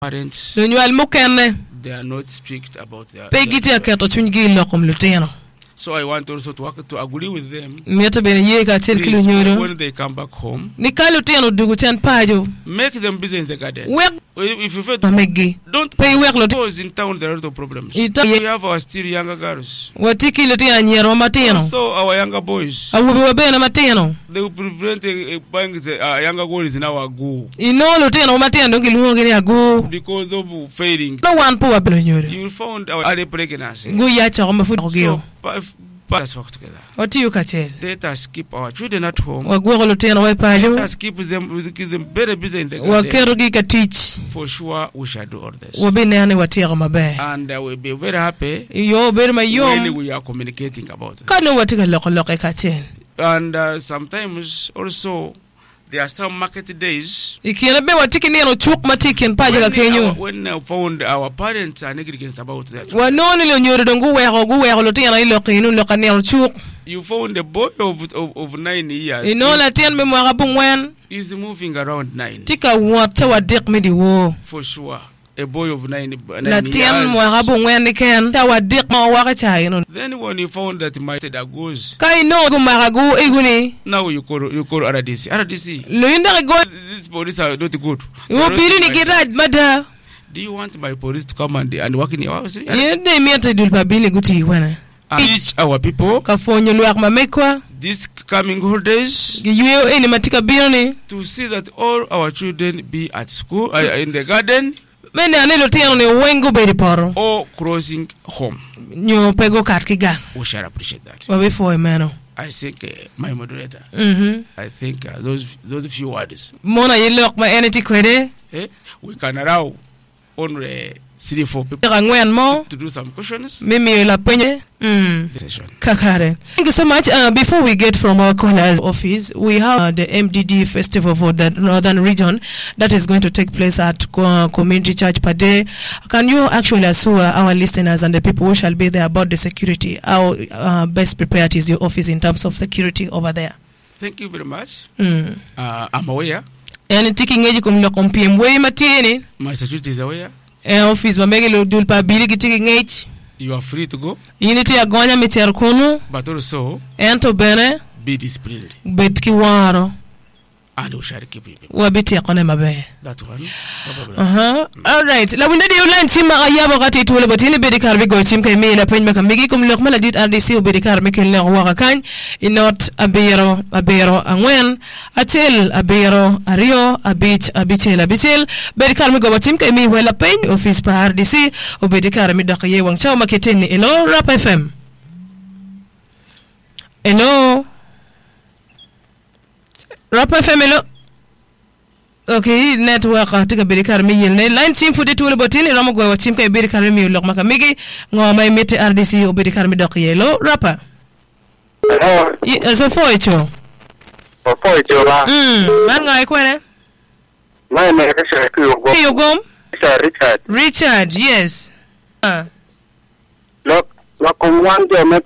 parents, Lo nyual mukene. they are not strict about their. Pegiti akato chungi lokom luteno. So I want also to agree with them. Mieta bene ye ka tel kilo nyoro. When they come back home, Ni kalu teno dugu ten pajo. make them busy in the garden. Wek If you feel mamegi. don't Pay wek lo. because in town there are a lot of problems. We have our still younger girls. Watiki lo tena nyero mateno. So our younger boys, Awubi wabena mateno. they will prevent buying the younger girls in our go Ino lo teno mateno ngiluo ngini agu. because of failing. No one po wabelo nyoro. You found our early pregnancy. Gu ya cha mafuta So ogeo. let's work together. Oti yu katel. Let us keep our children at home. Wagwego lo teno wai pajo. Let us keep them very busy in the garden. Wakero gi ka teach. For sure, we shall do all this. Wabene ane watiro mabe. And we'll be very happy Yo beri ma when yom. we are communicating about it. Kano watika loko katel. And sometimes also, there are some market days Ikiana be watiki neno chuk matikin pajo ka kenyo. when found our parents are negligent about their children. Wanoni lo nyoro dongu wego lo tena ilo kinu lo kanel chuk. You found a boy of 9 years. Ino la tien me mwaka bungwen. Is moving around 9. Tika wata wadik me di wo. For sure. A boy of 9 La tien mwaka years. bungwen ni ken. Ta wadik ma waka chayi. Then when you found that my dad goes, Kai no gumaragu iguni. now you call RDC. RDC. Lo yinda go. These police are not good. Wo biri ni girad mada. Do you want my police to come and work in your house? Yende miata dulpa bili guti wana. Teach our people Kafonyo luak mamekwa. this coming holidays Giyuyo eni matika bironi. to see that all our children be at school, in the garden, Mene anelo tiyano ni wengu beri poro. or crossing home. Nyo pego katkiga. We shall appreciate that. Wabifo imeno. I think my moderator. Mhm. I think those few words. Mona yilok ma eneti kwede. We can allow only 3-4 people Rangwen mo. to do some questions. Mimi la penye. Session. Kakare. Thank you so much. Before we get from our caller's office, we have the MDD Festival for the Northern Region that is going to take place at Community Church Pade. Can you actually assure our listeners and the people who shall be there about the security? How best prepared is your office in terms of security over there? Thank you very much. I'm aware. Yani tiki ngeji kumlo kompiem wey matini. My security is aware. Office mamege lo dulpa biligi tiki ngeji. You are free to go. Yiniti ya gonya miter kunu. But also, Ento bene. be disciplined. Betki waro. And we shall keep it. Wabiti ya kone mabe. That one. No problem. All right. La wunda di ulan chima ayabo kati tuwele botini bedikar bigo chim kay mi la pen maka migi kum lok mala dit RDC o bedikar mi ken lok waka kan inot abero angwen atil abero ario abichel bedikar mi go botim kay mi wala pen office pa RDC o bedikar mi dakiye wang chaw maketeni elo Rap FM. Hello. Rap FM hello. Okay, network atika bedikar mi yelne line team fude tuwele botini ramo go wachim kay bedikar mi lok maka migi ngoma mete RDC o bedikar mi dakiye lo rapa. Hello. So for echo. For echo ba. Man ngai kwene? My name is You go? Richard. Richard, yes. Look, one day met